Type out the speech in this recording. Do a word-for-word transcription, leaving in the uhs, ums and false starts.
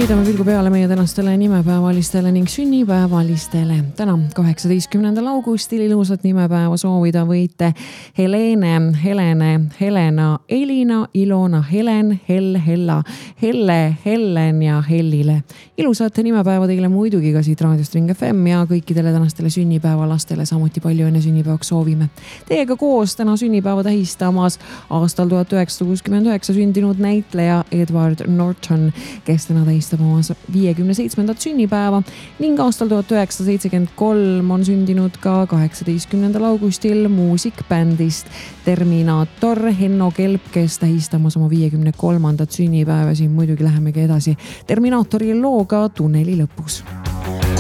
kiidame pilgu peale meie tänastele nimepäevalistele ning sünnipäevalistele. Täna kaheksateistkümnendal augustil ilusat nimepäeva soovida võite Helene, Helene, Helena, Elina, Ilona, Helen, Hell, Hella, Helle, Hellen ja Hellile. Ilusat nimepäeva teile muidugi ka siit raadiost Ring F M ja kõikidele tänastele sünnipäevalastele samuti palju enne sünnipäevaks soovime. Teiega koos täna sünnipäeva tähistamas aastal tuhat üheksasada kuuskümmend üheksa sündinud näitleja Edward Norton, kes täna tähistab oma viiekümne seitsmendat sünnipäeva ning aastal tuhat üheksasada seitsekümmend kolm on sündinud ka kaheksateistkümnendal augustil muusikbändist Terminaator Henno Kelp, kes tähistamas oma viiekümne kolmandat sünnipäeva. Siin muidugi lähemegi edasi Terminaatori looga Tunneli lõpus.